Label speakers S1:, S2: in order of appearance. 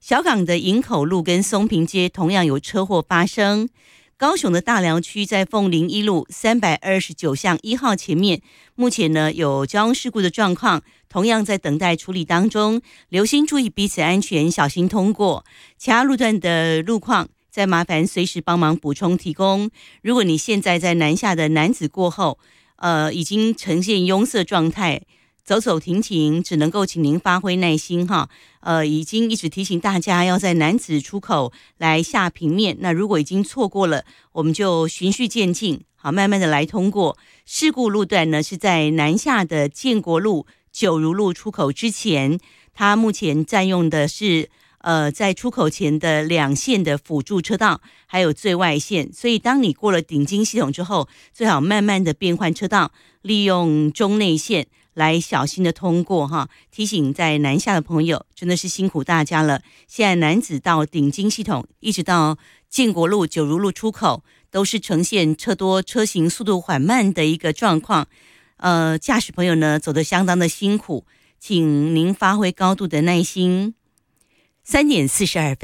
S1: 小港的营口路跟松平街同样有车祸发生。高雄的大寮区在凤林一路329巷1号前面，目前呢有交通事故的状况，同样在等待处理当中，留心注意彼此安全，小心通过。其他路段的路况再麻烦随时帮忙补充提供。如果你现在在南下的楠梓过后，已经呈现拥塞状态，走走停停，只能够请您发挥耐心哈。已经一直提醒大家要在楠梓出口来下平面，那如果已经错过了，我们就循序渐进，好，慢慢的来通过。事故路段呢是在南下的建国路九如路出口之前，它目前占用的是在出口前的2线的辅助车道，还有最外线，所以当你过了顶金系统之后，最好慢慢的变换车道，利用中内线来小心的通过哈。提醒在南下的朋友，真的是辛苦大家了。现在楠梓到顶金系统，一直到建国路九如路出口，都是呈现车多车行速度缓慢的一个状况。驾驶朋友呢走得相当的辛苦，请您发挥高度的耐心。3点42分。